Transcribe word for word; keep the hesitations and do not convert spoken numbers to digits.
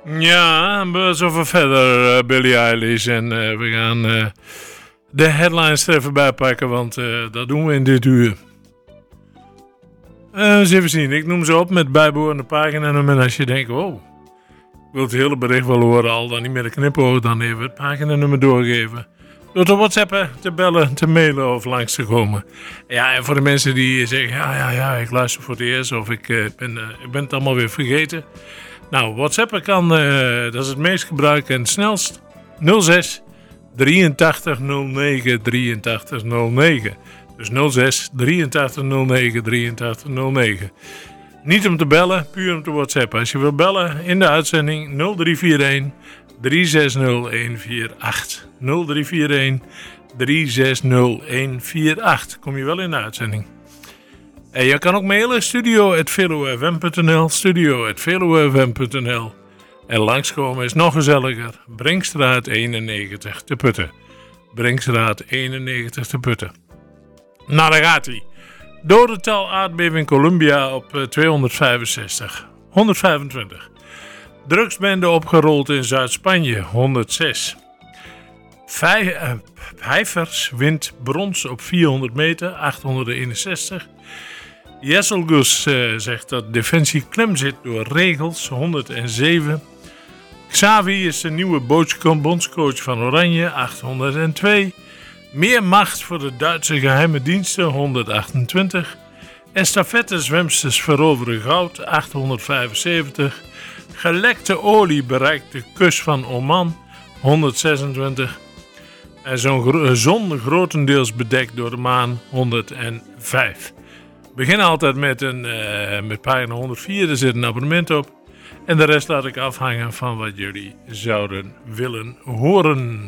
Ja, Birds of a Feather, uh, Billie Eilish. En uh, we gaan uh, de headlines er even bij pakken, want uh, dat doen we in dit uur. Uh, eens even zien, ik noem ze op met bijbehorende paginanummer. En als je denkt, wow, ik wil het hele bericht wel horen, al dan niet met een knipoog, dan even het paginanummer doorgeven. Door te whatsappen, te bellen, te mailen of langs te komen. Ja, en voor de mensen die zeggen, ja, ja, ja, ik luister voor het eerst of ik, uh, ben, uh, ik ben het allemaal weer vergeten. Nou, whatsappen kan, uh, dat is het meest gebruikt en het snelst. nul zes drieëntachtig nul negen drieëntachtig nul negen. Dus nul zes drieëntachtig nul negen drieëntachtig nul negen. Niet om te bellen, puur om te whatsappen. Als je wil bellen in de uitzending nul drie vier een drie zes nul een vier acht. nul drie vier een drie zes nul een vier acht. Kom je wel in de uitzending. En je kan ook mailen studio at veluwe f m punt n l studio at veluwe f m punt n l. En langskomen is nog gezelliger. Brinkstraat eenennegentig te Putten. Brinkstraat eenennegentig te Putten. Nou, daar gaat hij. Dodental aardbeving Columbia op uh, tweehonderdvijfenzestig. honderdvijfentwintig. Drugsbende opgerold in Zuid-Spanje. honderdzes. Vij, uh, Vijvers wint brons op vierhonderd meter. achthonderdeenenzestig. Jesselgus uh, zegt dat Defensie klem zit door regels. honderdzeven. Xavi is de nieuwe bondscoach van Oranje. achthonderdtwee. Meer macht voor de Duitse geheime diensten. honderdachtentwintig. Estafettezwemsters veroveren goud. achthonderdvijfenzeventig. Gelekte olie bereikt de kust van Oman. honderdzesentwintig. En zo'n zon grotendeels bedekt door de maan. honderdvijf. We beginnen altijd met, een, uh, met pagina honderdvier. Er zit een abonnement op. En de rest laat ik afhangen van wat jullie zouden willen horen.